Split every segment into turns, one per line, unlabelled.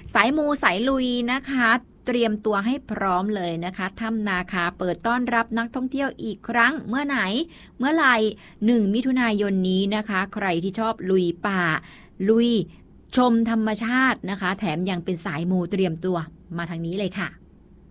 สายมูสายลุยนะคะเตรียมตัวให้พร้อมเลยนะคะถ้ำนาคาเปิดต้อนรับนักท่องเที่ยวอีกครั้งเมื่อไหนเมื่อไหร่1 มิถุนายนนี้นะคะใครที่ชอบลุยป่าลุยชมธรรมชาตินะคะแถมยังเป็นสายมูเตรียมตัวมาทางนี้เลยค่ะ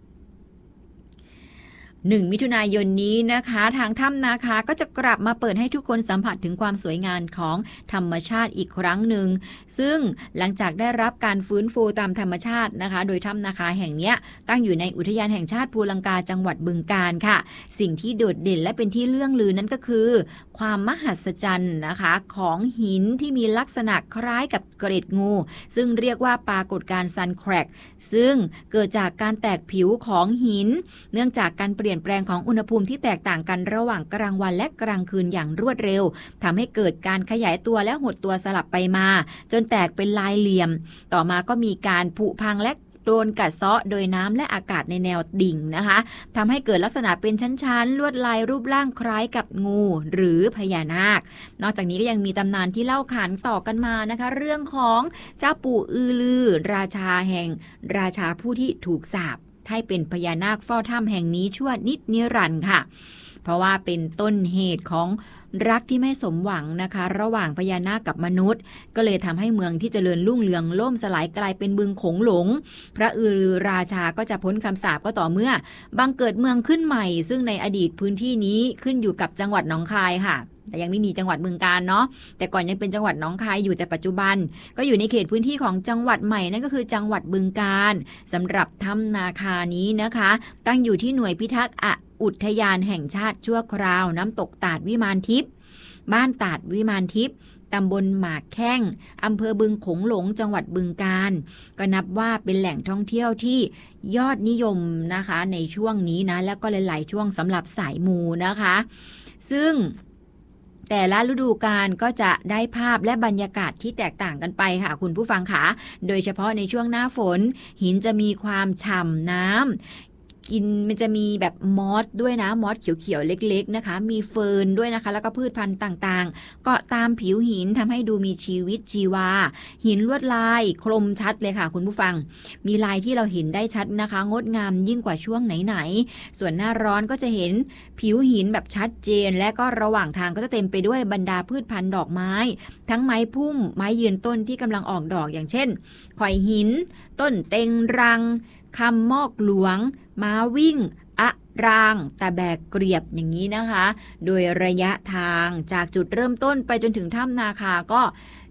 1 มิถุนายนนี้นะคะทางถ้ำนาคาก็จะกลับมาเปิดให้ทุกคนสัมผัสถึงความสวยงามของธรรมชาติอีกครั้งหนึ่งซึ่งหลังจากได้รับการฟื้นฟูตามธรรมชาตินะคะโดยถ้ำนาคาแห่งนี้ตั้งอยู่ในอุทยานแห่งชาติภูลังกาจังหวัดบึงกาฬค่ะสิ่งที่โดดเด่นและเป็นที่เลื่องลือนั่นก็คือความมหัศจรรย์นะคะของหินที่มีลักษณะคล้ายกับเกล็ดงูซึ่งเรียกว่าปรากฏการณ์ซันแครกซึ่งเกิดจากการแตกผิวของหินเนื่องจากการเปลี่ยนแปลงของอุณหภูมิที่แตกต่างกันระหว่างกลางวันและกลางคืนอย่างรวดเร็วทำให้เกิดการขยายตัวและหดตัวสลับไปมาจนแตกเป็นลายเหลี่ยมต่อมาก็มีการผุพังและโดนกัดเซาะโดยน้ำและอากาศในแนวดิ่งนะคะทำให้เกิดลักษณะเป็นชั้นๆลวดลายรูปร่างคล้ายกับงูหรือพญานาคนอกจากนี้ก็ยังมีตำนานที่เล่าขานต่อกันมานะคะเรื่องของเจ้าปู่อือลือราชาแห่งราชาผู้ที่ถูกสาปให้เป็นพญานาคเฝ้าถ้ำแห่งนี้ชั่วนิรันดร์ค่ะเพราะว่าเป็นต้นเหตุของรักที่ไม่สมหวังนะคะระหว่างพญานาคกับมนุษย์ก็เลยทำให้เมืองที่เจริญรุ่งเรืองล่มสลายกลายเป็นบึงโขงหลงพระอือรือราชาก็จะพ้นคำสาปก็ต่อเมื่อบังเกิดเมืองขึ้นใหม่ซึ่งในอดีตพื้นที่นี้ขึ้นอยู่กับจังหวัดหนองคายค่ะแต่ยังไม่มีจังหวัดบึงกาฬเนาะแต่ก่อนยังเป็นจังหวัดหนองคายอยู่แต่ปัจจุบันก็อยู่ในเขตพื้นที่ของจังหวัดใหม่นั่นก็คือจังหวัดบึงกาฬสำหรับถ้ำนาคานี้นะคะตั้งอยู่ที่หน่วยพิทักษ์อุทยานแห่งชาติชั่วคราวน้ำตกตาดวิมานทิพย์บ้านตาดวิมานทิพย์ตำบลหมากแข้งอำเภอบึงโขงหลงจังหวัดบึงกาฬก็นับว่าเป็นแหล่งท่องเที่ยวที่ยอดนิยมนะคะในช่วงนี้นะแล้วก็หลายๆช่วงสำหรับสายมูนะคะซึ่งแต่ละฤดูกาลก็จะได้ภาพและบรรยากาศที่แตกต่างกันไปค่ะคุณผู้ฟังค่ะโดยเฉพาะในช่วงหน้าฝนหินจะมีความฉ่ำน้ำกินมันจะมีแบบมอสด้วยนะมอสเขียวๆเล็กๆนะคะมีเฟิร์นด้วยนะคะแล้วก็พืชพันธุ์ต่างๆเกาะตามผิวหินทำให้ดูมีชีวิตชีวาหินลวดลายคมชัดเลยค่ะคุณผู้ฟังมีลายที่เราเห็นได้ชัดนะคะงดงามยิ่งกว่าช่วงไหนๆส่วนหน้าร้อนก็จะเห็นผิวหินแบบชัดเจนและก็ระหว่างทางก็จะเต็มไปด้วยบรรดาพืชพันธุ์ดอกไม้ทั้งไม้พุ่มไม้ยืนต้นที่กำลังออกดอกอย่างเช่นข่อยหินต้นเต็งรังคำมอกหลวงม้าวิ่งอะรางตะแบกเกลียบอย่างนี้นะคะโดยระยะทางจากจุดเริ่มต้นไปจนถึงถ้ำนาคาก็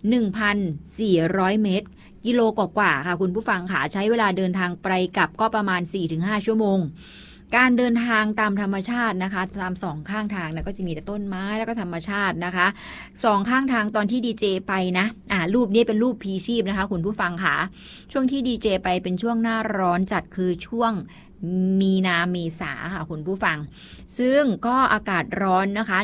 1,400 เมตรกิโลกว่าๆค่ะคุณผู้ฟังค่ะใช้เวลาเดินทางไปกลับก็ประมาณ 4-5 ชั่วโมงการเดินทางตามธรรมชาตินะคะตาม2ข้างทางนะก็จะมีแต่ต้นไม้แล้วก็ธรรมชาตินะคะ2ข้างทางตอนที่ดีเจไปนะรูปนี้เป็นรูปพีชีพนะคะคุณผู้ฟังค่ะช่วงที่ดีเจไปเป็นช่วงหน้าร้อนจัดคือช่วงมีนาเมษาค่ะคุณผู้ฟังซึ่งก็อากาศร้อนนะคะ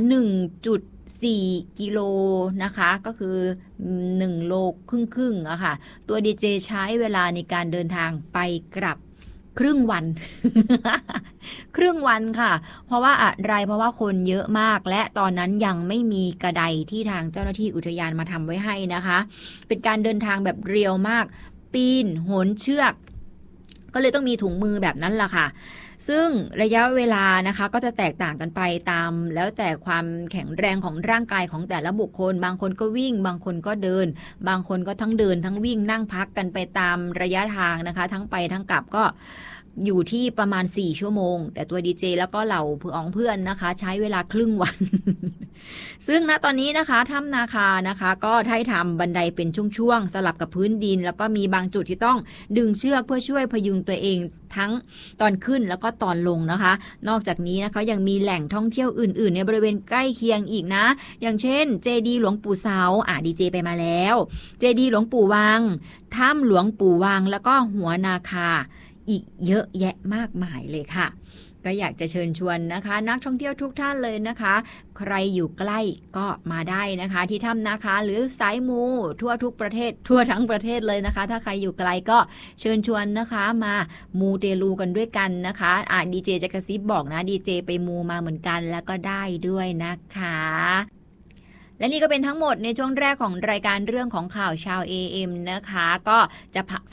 1.4 กิโลนะคะก็คือ1 โลครึ่งอะค่ะตัวดีเจใช้เวลาในการเดินทางไปกลับครึ่งวัน ครึ่งวันค่ะเพราะว่าอะไรเพราะว่าคนเยอะมากและตอนนั้นยังไม่มีกระไดที่ทางเจ้าหน้าที่อุทยานมาทำไว้ให้นะคะเป็นการเดินทางแบบเรียวมากปีนโหนเชือกก็เลยต้องมีถุงมือแบบนั้นล่ะค่ะซึ่งระยะเวลานะคะก็จะแตกต่างกันไปตามแล้วแต่ความแข็งแรงของร่างกายของแต่ละบุคคลบางคนก็วิ่งบางคนก็เดินบางคนก็ทั้งเดินทั้งวิ่งนั่งพักกันไปตามระยะทางนะคะทั้งไปทั้งกลับก็อยู่ที่ประมาณ4 ชั่วโมงแต่ตัวดีเจแล้วก็เหล่าเพื่อนนะคะใช้เวลาครึ่งวัน ซึ่งณตอนนี้นะคะถ้ำนาคานะคะก็ได้ทำบันไดเป็นช่วงๆสลับกับพื้นดินแล้วก็มีบางจุดที่ต้องดึงเชือกเพื่อช่วยพยุงตัวเองทั้งตอนขึ้นแล้วก็ตอนลงนะคะนอกจากนี้นะคะยังมีแหล่งท่องเที่ยวอื่นๆในบริเวณใกล้เคียงอีกนะอย่างเช่นเจดีย์หลวงปู่เสาดีเจไปมาแล้วเจดีย์หลวงปู่วังถ้ำหลวงปู่วังแล้วก็หัวนาคาอีกเยอะแยะมากมายเลยค่ะก็อยากจะเชิญชวนนะคะนักท่องเที่ยวทุกท่านเลยนะคะใครอยู่ใกล้ก็มาได้นะคะที่ถ้ำนาคาหรือสายมูทั่วทุกประเทศทั่วทั้งประเทศเลยนะคะถ้าใครอยู่ไกลก็เชิญชวนนะคะมามูเตลูกันด้วยกันนะคะดีเจจะกระซิบบอกนะดีเจไปมูมาเหมือนกันแล้วก็ได้ด้วยนะคะและนี่ก็เป็นทั้งหมดในช่วงแรกของรายการเรื่องของข่าวชาว AM นะคะก็จะ